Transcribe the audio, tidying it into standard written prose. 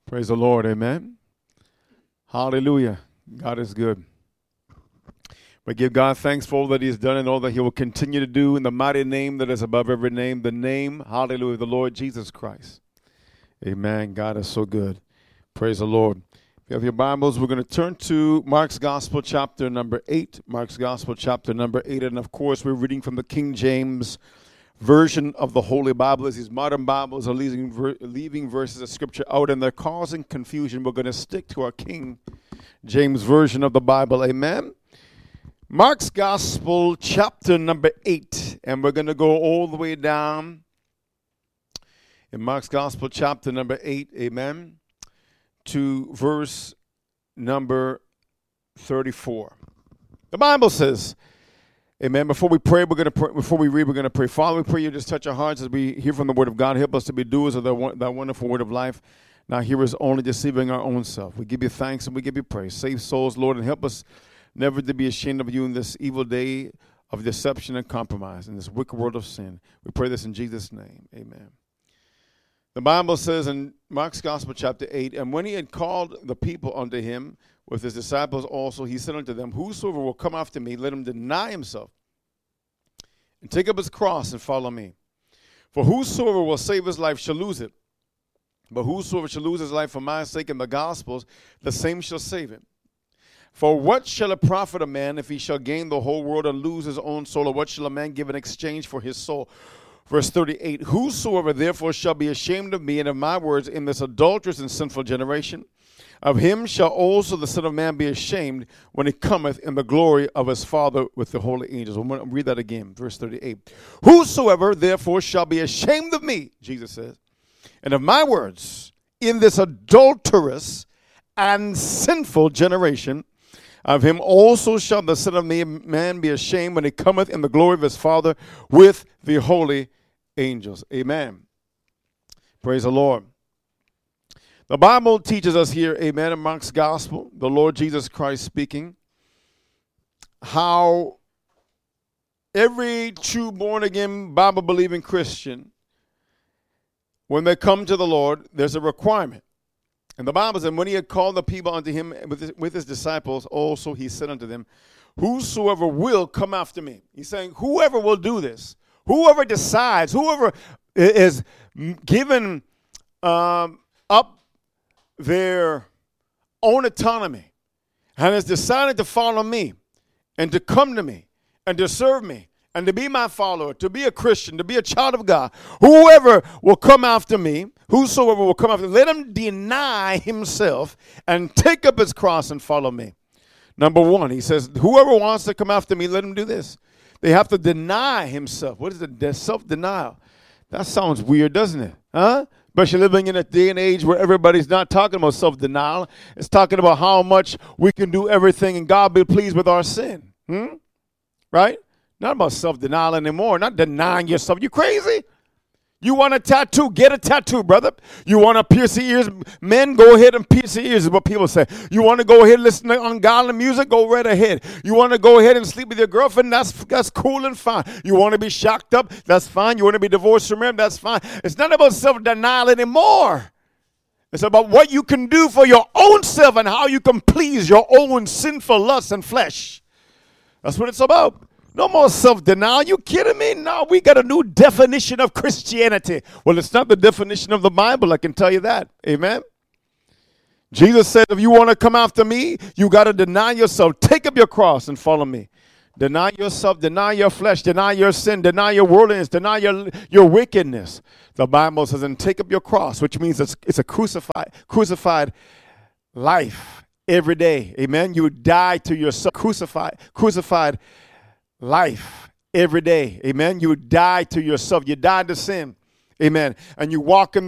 Praise the Lord. Amen. Hallelujah. God is good. We give God thanks for all that he has done and all that he will continue to do in the mighty name that is above every name, the name, hallelujah, the Lord Jesus Christ. Amen. God is so good. Praise the Lord. If you have your Bibles, we're going to turn to Mark's Gospel, chapter number 8. Mark's Gospel, chapter number 8. And, of course, we're reading from the King James version of the Holy Bible. As these modern Bibles are leaving verses of Scripture out and they're causing confusion, we're going to stick to our King James version of the Bible. Amen. Mark's Gospel, chapter number 8. And we're going to go all the way down in Mark's Gospel, chapter number 8. Amen. To verse number 34. The Bible says, amen. Before we pray, before we read, we're going to pray. Father, we pray you just touch our hearts as we hear from the word of God. Help us to be doers of that wonderful word of life. Now hearers only, deceiving our own self. We give you thanks and we give you praise. Save souls, Lord, and help us never to be ashamed of you in this evil day of deception and compromise, in this wicked world of sin. We pray this in Jesus' name. Amen. The Bible says in Mark's Gospel, chapter 8, and when he had called the people unto him with his disciples also, he said unto them, whosoever will come after me, let him deny himself and take up his cross and follow me. For whosoever will save his life shall lose it. But whosoever shall lose his life for my sake and the gospel's, the same shall save it. For what shall it profit a man if he shall gain the whole world and lose his own soul? Or what shall a man give in exchange for his soul? Verse 38, whosoever therefore shall be ashamed of me and of my words in this adulterous and sinful generation, of him shall also the Son of Man be ashamed when he cometh in the glory of his Father with the holy angels. I'm going to read that again, verse 38. Whosoever therefore shall be ashamed of me, Jesus says, and of my words in this adulterous and sinful generation, of him also shall the Son of Man be ashamed when he cometh in the glory of his Father with the holy angels. Amen. Praise the Lord. The Bible teaches us here, amen, in Mark's Gospel, the Lord Jesus Christ speaking, how every true born-again, Bible-believing Christian, when they come to the Lord, there's a requirement. And the Bible says, when he had called the people unto him with his disciples, also he said unto them, whosoever will come after me. He's saying, whoever will do this, whoever decides, whoever is given up their own autonomy and has decided to follow me and to come to me and to serve me and to be my follower, to be a Christian, to be a child of God, whoever will come after me, whosoever will come after me, let him deny himself and take up his cross and follow me. Number one, he says, whoever wants to come after me, let him do this. They have to deny himself. What is it? Self-denial. That sounds weird, doesn't it? Huh? Especially living in a day and age where everybody's not talking about self-denial. It's talking about how much we can do everything and God be pleased with our sin. Right? Not about self-denial anymore. Not denying yourself. You crazy? You want a tattoo? Get a tattoo, brother. You want to pierce your ears? Men, go ahead and pierce your ears is what people say. You want to go ahead and listen to ungodly music? Go right ahead. You want to go ahead and sleep with your girlfriend? That's cool and fine. You want to be shocked up? That's fine. You want to be divorced from him? That's fine. It's not about self-denial anymore. It's about what you can do for your own self and how you can please your own sinful lust and flesh. That's what it's about. No more self-denial. You kidding me? No, we got a new definition of Christianity. Well, it's not the definition of the Bible. I can tell you that. Amen. Jesus said, if you want to come after me, you got to deny yourself. Take up your cross and follow me. Deny yourself, deny your flesh, deny your sin, deny your worldliness, deny your wickedness. The Bible says, and take up your cross, which means it's a crucified life every day. Amen. You die to yourself, crucified life every day. Amen. You die to yourself. You die to sin. Amen. And you walk in